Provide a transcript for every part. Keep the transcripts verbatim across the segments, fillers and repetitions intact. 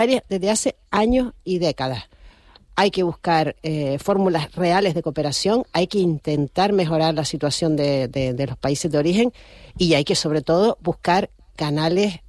desde hace años y décadas. Hay que buscar eh, fórmulas reales de cooperación, hay que intentar mejorar la situación de, de, de los países de origen y hay que, sobre todo, buscar canales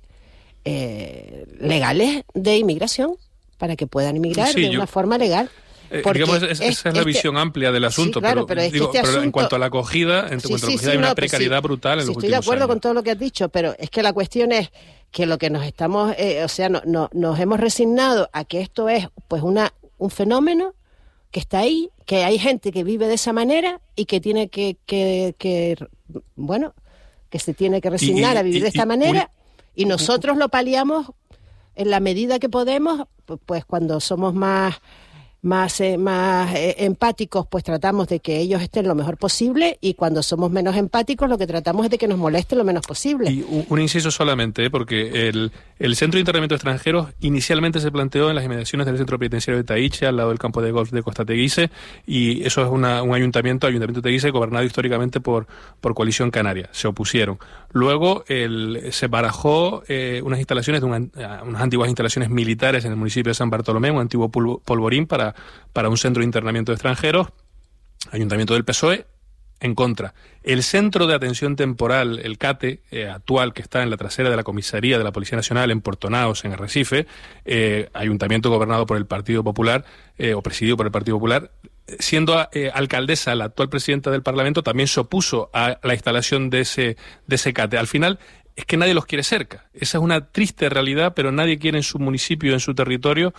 eh, legales de inmigración para que puedan inmigrar sí, de yo, una forma legal. Eh, digamos, es, esa es, es la visión este, amplia del asunto, sí, claro, pero, pero, digo, este pero asunto, en cuanto a la acogida, en sí, cuanto a la acogida sí, hay sí, una no, precariedad sí, brutal en sí, los últimos años. Estoy de acuerdo años. con todo lo que has dicho, pero es que la cuestión es que lo que nos estamos, eh, o sea, no, no, nos hemos resignado a que esto es pues una un fenómeno que está ahí, que hay gente que vive de esa manera y que tiene que, que, que bueno, que se tiene que resignar y, y, a vivir y, de esta y, manera y, y nosotros lo paliamos en la medida que podemos, pues cuando somos más más eh, más eh, empáticos, pues tratamos de que ellos estén lo mejor posible y cuando somos menos empáticos lo que tratamos es de que nos moleste lo menos posible. Y un, un inciso solamente, ¿eh? porque el, el Centro de Internamiento de Extranjeros inicialmente se planteó en las inmediaciones del Centro Penitenciario de Taiche, al lado del campo de golf de Costa Teguise, y eso es una, un ayuntamiento, Ayuntamiento de Teguise, gobernado históricamente por, por Coalición Canaria. Se opusieron. Luego el, se barajó eh, unas instalaciones, de una, unas antiguas instalaciones militares en el municipio de San Bartolomé, un antiguo polvorín para para un centro de internamiento de extranjeros, Ayuntamiento del P S O E, en contra. El Centro de Atención Temporal, el CATE, eh, actual, que está en la trasera de la comisaría de la Policía Nacional en Puerto Naos, en Arrecife, eh, Ayuntamiento gobernado por el Partido Popular, eh, o presidido por el Partido Popular, siendo eh, alcaldesa la actual presidenta del Parlamento, también se opuso a la instalación de ese, de ese CATE. Al final, es que nadie los quiere cerca. Esa es una triste realidad, pero nadie quiere en su municipio, en su territorio,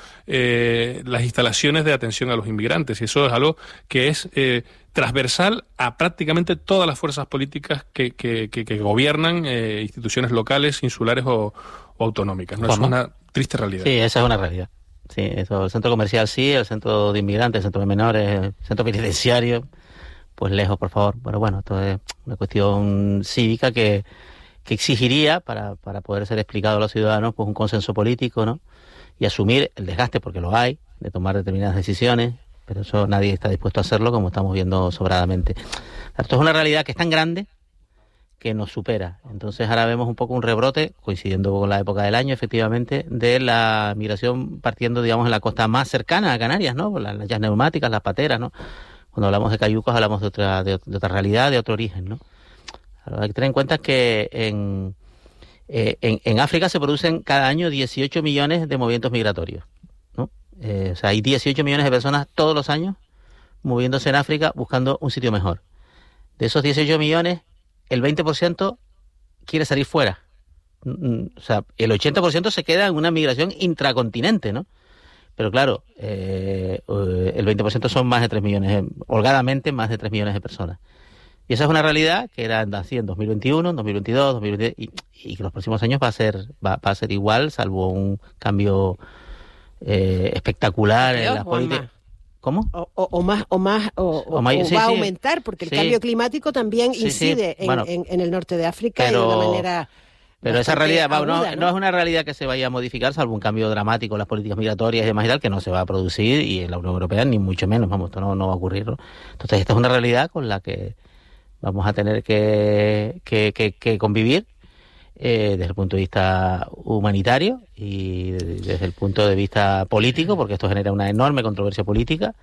eh, las instalaciones de atención a los inmigrantes. Y eso es algo que es eh, transversal a prácticamente todas las fuerzas políticas que, que, que, que gobiernan eh, instituciones locales, insulares o, o autonómicas. ¿No? Es una triste realidad. Sí, esa es una realidad. Sí, eso, el centro comercial sí, el centro de inmigrantes, el centro de menores, el centro penitenciario, pues lejos, por favor. Pero bueno, esto es una cuestión cívica que que exigiría, para, para poder ser explicado a los ciudadanos, pues un consenso político, ¿no? Y asumir el desgaste, porque lo hay, de tomar determinadas decisiones, pero eso nadie está dispuesto a hacerlo, como estamos viendo sobradamente. Esto es una realidad que es tan grande que nos supera. Entonces ahora vemos un poco un rebrote, coincidiendo con la época del año, efectivamente, de la migración partiendo, digamos, en la costa más cercana a Canarias, ¿no? Las lanchas neumáticas, las pateras, ¿no? Cuando hablamos de cayucos hablamos de otra, de, de otra realidad, de otro origen, ¿no? Hay que tener en cuenta que en, eh, en, en África se producen cada año dieciocho millones de movimientos migratorios, ¿no? Eh, o sea, hay dieciocho millones de personas todos los años moviéndose en África buscando un sitio mejor. De esos dieciocho millones, el veinte por ciento quiere salir fuera. O sea, el ochenta por ciento se queda en una migración intracontinente, ¿no? Pero claro, eh, el veinte por ciento son más de tres millones, holgadamente más de tres millones de personas. Y esa es una realidad que era así en dos mil veintiuno, en dos mil veintidós, dos mil veinte y, y que los próximos años va a ser va, va a ser igual, salvo un cambio eh, espectacular en las políticas. ¿Cómo? O, o, o más o más o, o, o, más, o sí, va a sí, aumentar porque el sí. cambio climático también sí, incide sí. En, bueno, en, en el norte de África pero, de una manera. Pero esa realidad va, aguda, no, ¿no? no es una realidad que se vaya a modificar, salvo un cambio dramático en las políticas migratorias y demás y tal, que no se va a producir y en la Unión Europea ni mucho menos, vamos, esto no, no va a ocurrir, ¿no? Entonces esta es una realidad con la que vamos a tener que, que, que, que convivir eh, desde el punto de vista humanitario y desde el punto de vista político, porque esto genera una enorme controversia política,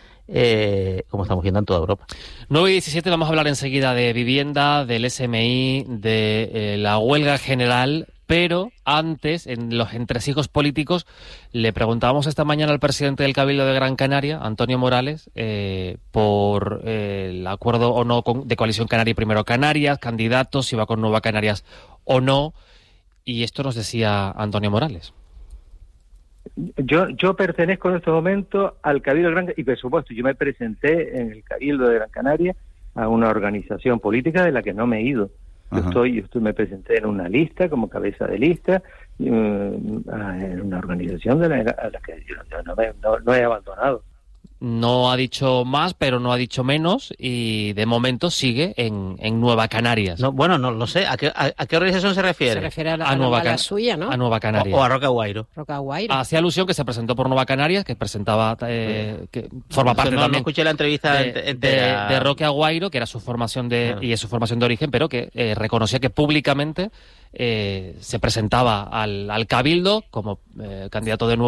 eh, como estamos viendo en toda Europa. nueve y diecisiete, vamos a hablar enseguida de vivienda, del S M I, de eh, la huelga general, pero antes, en los entresijos políticos, le preguntábamos esta mañana al presidente del Cabildo de Gran Canaria, Antonio Morales, eh, por eh, el acuerdo o no con, de Coalición Canaria y Primero Canarias, candidatos, si va con Nueva Canarias o no, y esto nos decía Antonio Morales. Yo yo pertenezco en estos momentos al Cabildo de Gran Canaria, y por supuesto yo me presenté en el Cabildo de Gran Canaria a una organización política de la que no me he ido. Yo estoy, yo estoy, me presenté en una lista como cabeza de lista, uh, en una organización de la, a la que yo no, me, no, no he abandonado. No ha dicho más, pero no ha dicho menos, y de momento sigue en, en Nueva Canarias. No, bueno, no lo sé. ¿A qué, a, a qué organización se refiere? Se refiere a la, a Nueva a la suya, ¿no? A Nueva Canarias. O, o a Roca Guairo. Roca Guairo. Hacía alusión que se presentó por Nueva Canarias, que presentaba, eh, que forma parte no, también. No escuché la entrevista de, entera. De, de Roca Guairo, que era su formación de, ah. y es su formación de origen, pero que eh, reconocía que públicamente eh, se presentaba al, al Cabildo como eh, candidato de Nueva